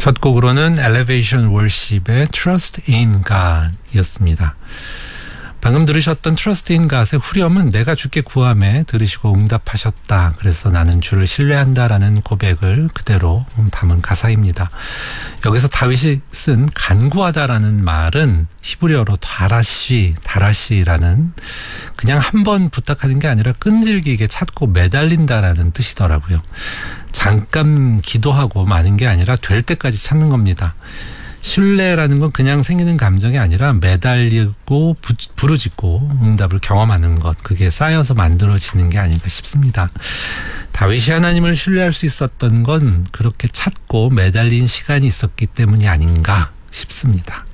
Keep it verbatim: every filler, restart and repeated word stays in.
첫 곡으로는 Elevation Worship의 Trust in God 이었습니다. 방금 들으셨던 Trust in God의 후렴은 내가 주께 구하매 들으시고 응답하셨다. 그래서 나는 주를 신뢰한다라는 고백을 그대로 담은 가사입니다. 여기서 다윗이 쓴 간구하다라는 말은 히브리어로 다라시, 다라시라는 그냥 한 번 부탁하는 게 아니라 끈질기게 찾고 매달린다라는 뜻이더라고요. 잠깐 기도하고 마는 게 아니라 될 때까지 찾는 겁니다. 신뢰라는 건 그냥 생기는 감정이 아니라 매달리고 부, 부르짖고 응답을 경험하는 것, 그게 쌓여서 만들어지는 게 아닌가 싶습니다. 다윗이 하나님을 신뢰할 수 있었던 건 그렇게 찾고 매달린 시간이 있었기 때문이 아닌가 싶습니다.